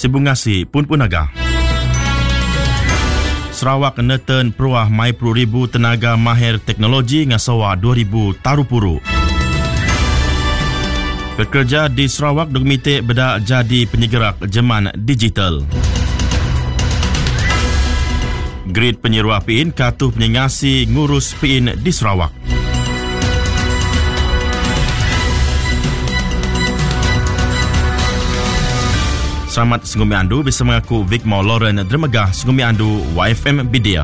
Sibungasi pun naga. Sarawak neten peruah mai 10,000 tenaga mahir teknologi ngasawa 2,000 tarupuru. Pekerja di Sarawak dogmite beda jadi penyegerak jeman digital. Grid penyeruah PIN katuh penyengasi ngurus PIN di Sarawak. Selamat sengumi andu bersama aku Vicmore Lauren Dermegah sengumi andu YFM Bidia.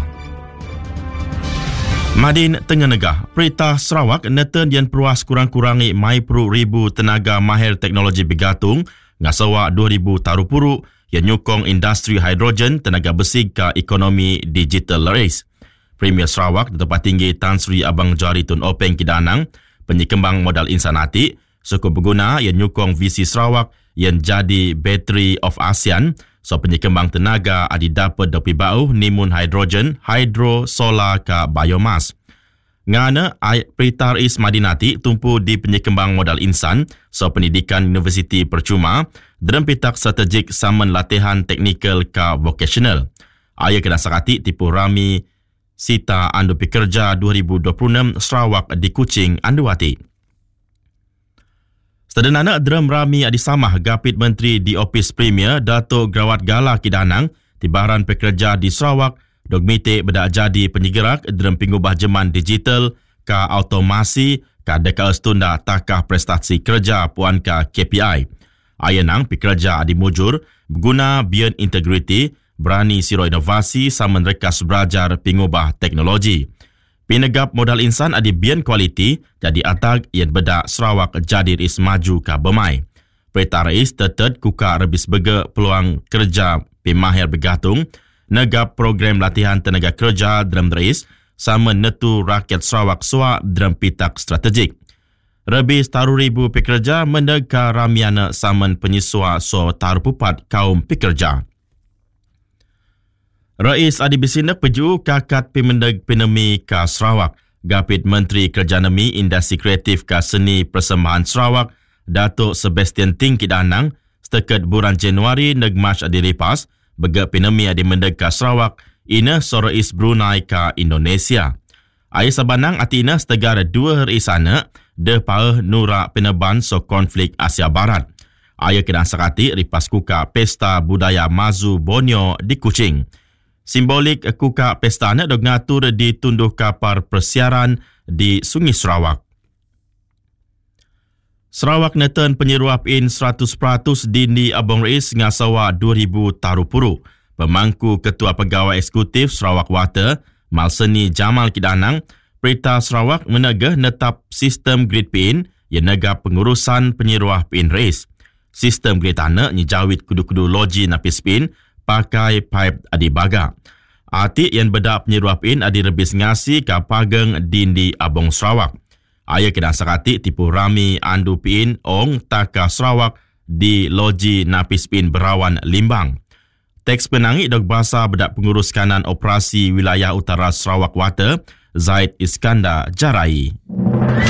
Madin Tengah Negah, Perintah Sarawak neten yang peruas kurang-kurangi mai 10,000 tenaga mahir teknologi bergatung ngasawa 2,000 tarupuru yang nyukong industri hidrogen tenaga besi ke ekonomi digital race. Premier Sarawak Tempat Tinggi Tan Sri Abang Jari Tun Openg Kidanang, penyekembang modal insanati, suku berguna yang nyukong visi Sarawak yang jadi battery of ASEAN, so penyekembang tenaga adi dapat dopi bau nimun hidrogen, hydro, solar ke biomass. Ngana Perintah Rais Madinati tumpu di penyekembang modal insan, so pendidikan universiti percuma, dalam pitak strategik saman latihan teknikal ke vocational. Ayah kena sakati tipu rami Sita Andu Pekerja 2026 Sarawak di Kuching Anduwati. Sedenana drum rami adisamah Gapit Menteri di Opis Premier Dato' Grawat Gala Kidanang tibaran pekerja di Sarawak dogmite bedak jadi penyegerak drum pengubah jeman digital ke automasi ke deka stunda takah prestasi kerja puan ke KPI. Ayanang pekerja adimujur berguna beyond integrity berani siro inovasi saman rekas belajar pengubah teknologi. Pinegap modal insan adi bian kualiti jadi atag yang bedak Sarawak jadi ris maju ke Bermai. Perintah Rais tetet kuka rebis bega peluang kerja pemahir bergatung, negap program latihan tenaga kerja dalam Rais sama netu rakyat Sarawak suak dalam pitak strategik. Rebis taruh ribu pekerja mendega ramiana saman penyisua so tarupupat kaum pekerja. Rais Adi Bisina peju kakat pemendeg penemi ke Sarawak. Gapit Menteri Kerja Nemi Industri Kreatif ke Seni Persembahan Sarawak, Dato' Sebastian Ting Kidanang, setakat bulan Januari neg Mac adi lepas, bega penemi adi mendeg ke Sarawak, ina so Rais Brunei ke Indonesia. Ayah sabanang ati ina setegar dua hari sana, de paeh nura peneban so konflik Asia Barat. Ayah kena sakati ripas kuka Pesta Budaya Mazu Borneo di Kuching. Simbolik kuka pesta nak dok ngatur di tunduh kapar persiaran di Sungai Sarawak. Sarawak neten penyeruah PIN 100% dini Abang Rais ngasawa 2,000 tarupuru. Pemangku Ketua Pegawai Eksekutif Sarawak Water, Malseni Jamal Kidanang, Perintah Sarawak menegah netap sistem grid PIN yang negap pengurusan penyeruah PIN Rais. Sistem grid tanah nyejawit kudu-kudu logi napis PIN pakai pipe adi baga. Arti yang bedak penyeruah PIN adi rebis ngasi ke pageng dindi Abong Sarawak. Ayah kena sakati tipu rami andu PIN ong taka Sarawak di loji napis PIN Berawan Limbang. Teks penangi dok bahasa bedak pengurus kanan operasi wilayah utara Sarawak Water, Zaid Iskandar Jarai.